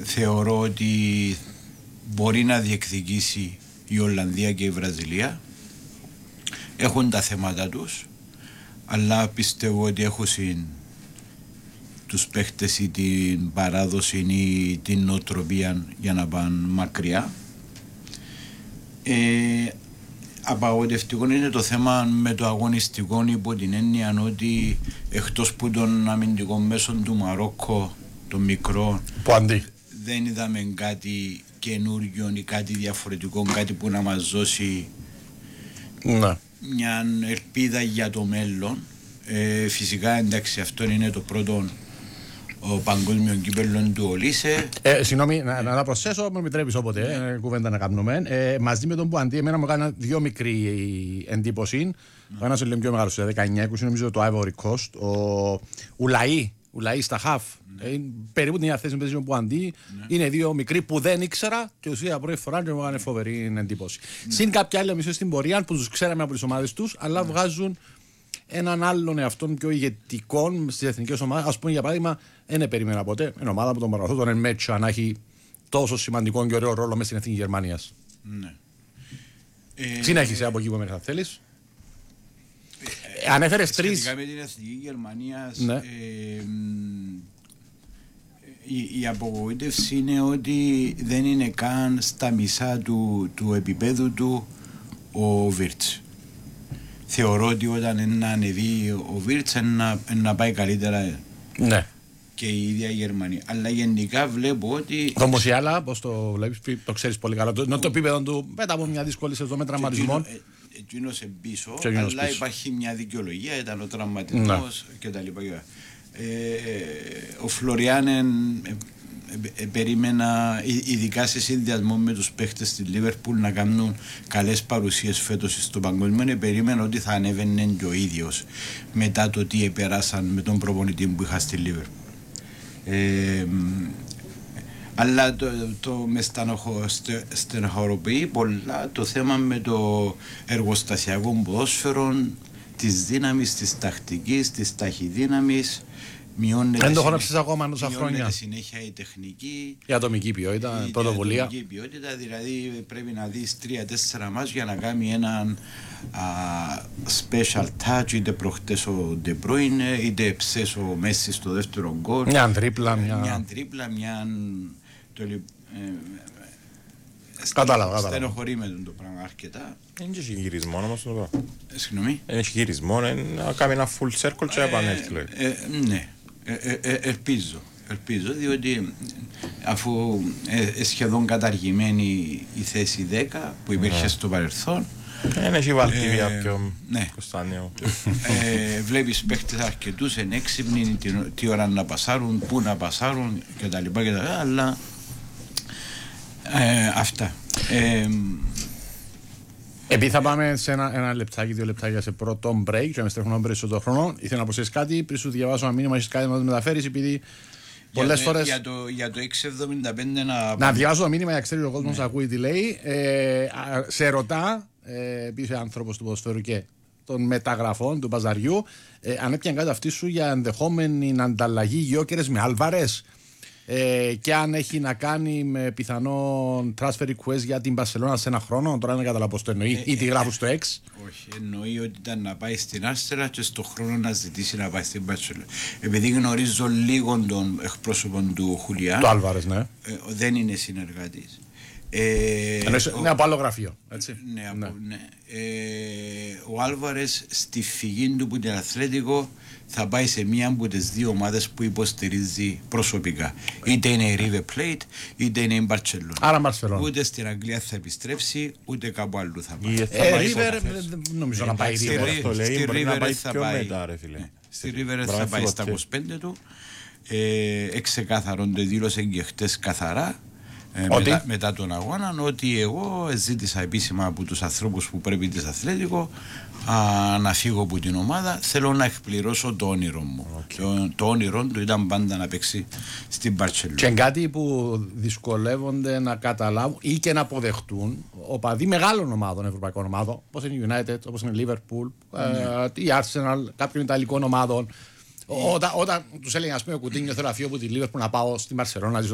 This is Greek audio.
θεωρώ ότι μπορεί να διεκδικήσει η Ολλανδία και η Βραζιλία. Έχουν τα θέματα τους, αλλά πιστεύω ότι έχουν τους παίχτες ή την παράδοση ή την νοοτροπία για να πάνε μακριά. Απαγοητευτικό είναι το θέμα με το αγωνιστικό, υπό την έννοια ότι εκτός που των αμυντικών μέσων του Μαρόκο, των μικρών, δεν είδαμε κάτι καινούργιο ή κάτι διαφορετικό, κάτι που να μας δώσει μια ελπίδα για το μέλλον. Φυσικά, εντάξει, αυτό είναι το πρώτο παγκόσμιο κύπελλο του Ολύσε. Συγγνώμη, να προσθέσω, με επιτρέπεις όποτε, κουβέντα να κάνουμε. Μαζί με τον Πουαντί, εμένα μου έκανα δύο μικρή εντύπωση. Ο ένας είναι πιο μεγάλος, 19-20, νομίζω το Ivory Coast. Ο Ουλαΐ στα χαφ. Περίπου την ίδια θέση με τον Πουαντί. Είναι δύο μικροί που δεν ήξερα και ουσία πρώτη φορά και μου έκανε φοβερή εντύπωση. Συν κάποια άλλη μισό στην πορεία που τους ξέραμε από τις ομάδες τους, αλλά βγάζουν έναν άλλον εαυτόν πιο ηγετικό στις εθνικές ομάδες. Ας πούμε, για παράδειγμα, δεν περίμενα ποτέ μια ομάδα από τον Παραθώ, τον Ενμέτσο, να έχει τόσο σημαντικό και ωραίο ρόλο μέσα στην εθνική Γερμανίας. Ναι. Συνέχισε από εκεί που μέχρι θα θέλεις. Ανέφερες τρεις. Σχετικά με την εθνική Γερμανίας, η απογοήτευση είναι ότι δεν είναι καν στα μισά του επίπεδου του ο Βίρτς. Θεωρώ ότι όταν να ανεβεί ο Βίρτς να πάει καλύτερα και η ίδια η Γερμανία. Αλλά γενικά βλέπω ότι... Το Μουσιάλα, πώς το βλέπεις, το ξέρεις πολύ καλά. Το επίπεδο του μετά από μια δύσκολη σεζόν με τραυματισμό. Εκείνος πίσω, αλλά υπάρχει μια δικαιολογία, ήταν ο τραυματισμός κτλ. Ο Φλωριάν περίμενα, ειδικά σε συνδυασμό με τους παίχτες στη Λίβερπουλ, να κάνουν καλές παρουσίες φέτος στο παγκόσμιο. Περίμενα ότι θα ανέβαινε και ο ίδιος μετά το τι επεράσαν με τον προπονητή που είχα στη Λίβερπουλ. Αλλά το με στενοχωροποιεί πολλά το θέμα με το εργοστασιακό ποδόσφαιρο, της δύναμης, της τακτικής, της ταχυδύναμης. Δεν το χωνέψεις ακόμα τόσα χρόνια. Μειώνεται συνέχεια η τεχνική, η ατομική ποιότητα, η πρωτοβουλία. Η ατομική ποιότητα, δηλαδή πρέπει να δεις 3-4 μάτς για να κάνει έναν special touch, είτε προχτές ο De Bruyne, είτε ψες ο Μέση στο δεύτερο γκολ. Μια τρίπλα, κατάλαβα. Στενοχωρεί με το πράγμα αρκετά. Δεν έχει γυρισμό όμως το πράγμα. Συγγνώμη. Δεν έχει γυρισμό, να κάνει ένα full circle και να επανέλθει. Ναι, ελπίζω, διότι αφού σχεδόν καταργημένη η θέση 10 που υπήρχε στο παρελθόν, δεν έχει Βαλτίβια πιο Κωνσταντίνο. Βλέπεις παίχτες αρκετούς ενέξυπνοι τι ώρα να πασάρουν, πού να πασάρουν κτλ. Αλλά αυτά. Επειδή θα πάμε σε ένα λεπτάκι, 2 λεπτάκια σε πρώτο break και με στρέφουμε περισσότερο χρόνο, ήθελα να προσθέσεις κάτι πριν σου διαβάσω ένα μήνυμα, έχεις κάτι να το μεταφέρεις, επειδή πολλές φορές... Για το 675 να διαβάσω το μήνυμα για να ξέρει ο κόσμος ακούει τι λέει. Σε ρωτά, επειδή είσαι άνθρωπος του ποδοσφαίρου και των μεταγραφών, του παζαριού, αν έπιαν κάτι αυτή σου για ενδεχόμενη ανταλλαγή Γιόκερες με Άλβαρες, και αν έχει να κάνει με πιθανό transfer request για την Μπαρσελόνα σε ένα χρόνο. Τώρα δεν καταλαβαίνω πώς το εννοεί, ή τη γράφω στο X. Όχι, εννοεί ότι ήταν να πάει στην Άρσενα και στο χρόνο να ζητήσει να πάει στην Μπαρσελόνα. Επειδή γνωρίζω λίγο τον εκπρόσωπο του Χουλιάν, το Άλβαρες, ναι. Δεν είναι συνεργάτης. Ναι, από άλλο γραφείο, έτσι. Ναι. Ο Άλβαρες στη φυγή του που την Αθλέτικο θα πάει σε μία από τις δύο ομάδες που υποστηρίζει προσωπικά. Είτε είναι η River Plate είτε είναι η Μπαρτσελόνα. Άρα Μπαρσελόνα. Ούτε στην Αγγλία θα επιστρέψει, ούτε κάπου αλλού θα πάει. River δεν νομίζω να πάει. Στη River θα πάει. Στη River θα πάει στα 25 του. Εξεκάθαρον το δήλωσε και χτες καθαρά. Μετά τον αγώνα, ότι εγώ ζήτησα επίσημα από τους ανθρώπους που πρέπει της Αθλέτικο να φύγω από την ομάδα. Θέλω να εκπληρώσω το όνειρο μου. Το όνειρο του ήταν πάντα να παίξει στην Μπαρτσελόνα. Και κάτι που δυσκολεύονται να καταλάβουν ή και να αποδεχτούν οπαδοί μεγάλων ομάδων, ευρωπαϊκών ομάδων, όπως είναι η United, όπως είναι η Liverpool, η Arsenal, κάποιων Ιταλικών ομάδων. Όταν τους έλεγε, ας πούμε, ο Κουτίνιο, θέλω να φύγω από τη Liverpool να πάω στην Μπαρσελόνα.